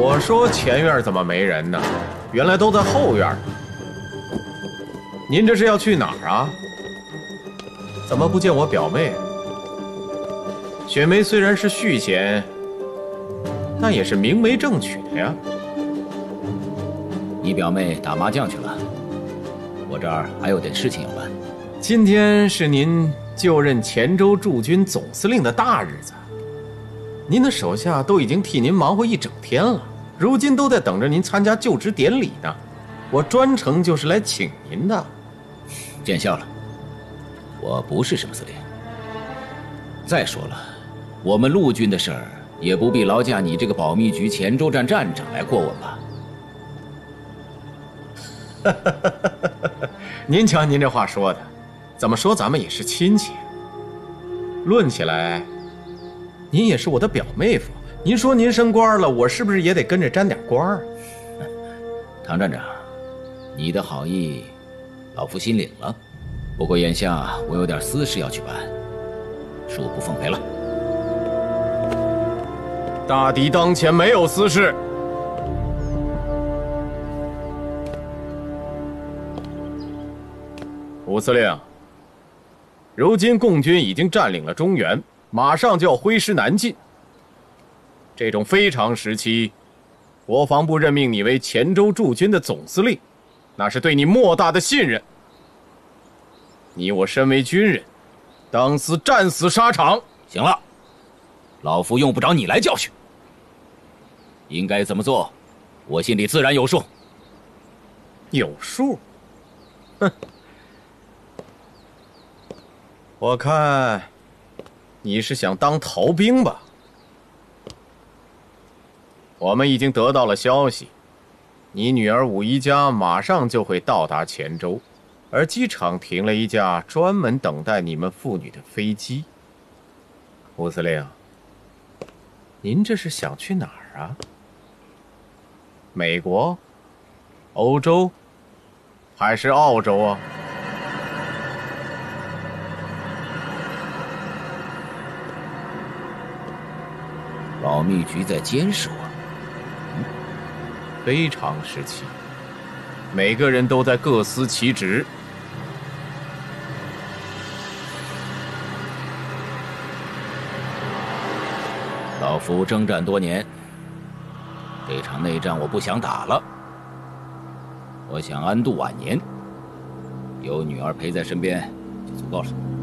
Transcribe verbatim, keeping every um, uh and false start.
我说前院怎么没人呢？原来都在后院。您这是要去哪儿啊？怎么不见我表妹？雪梅虽然是续弦，但也是明媒正娶的呀。 你表妹打麻将去了，我这儿还有点事情要办。 今天是您就任黔州驻军总司令的大日子，您的手下都已经替您忙活一整天了，如今都在等着您参加就职典礼呢。我专程就是来请您的。 见笑了，我不是什么司令。再说了，我们陆军的事儿也不必劳驾你这个保密局黔州站站长来过问吧。 您瞧您这话说的，怎么说咱们也是亲戚。论起来，您也是我的表妹夫。您说您升官了，我是不是也得跟着沾点光啊？ 唐站长，你的好意，老夫心领了。不过眼下我有点私事要去办，恕不奉陪了。 大敌当前，没有私事。吴司令，如今共军已经占领了中原，马上就要挥师南进。这种非常时期，国防部任命你为黔州驻军的总司令，那是对你莫大的信任。你我身为军人，当思战死沙场。 行了，老夫用不着你来教训。应该怎么做，我心里自然有数。 有数？哼！我看你是想当逃兵吧？我们已经得到了消息，你女儿武一家马上就会到达黔州，而机场停了一架专门等待你们父女的飞机。吴司令，您这是想去哪儿啊？美国、欧洲，还是澳洲啊？ 保密局在监视我。 嗯，非常时期，每个人都在各司其职。 老夫征战多年，这场内战我不想打了。我想安度晚年，有女儿陪在身边就足够了。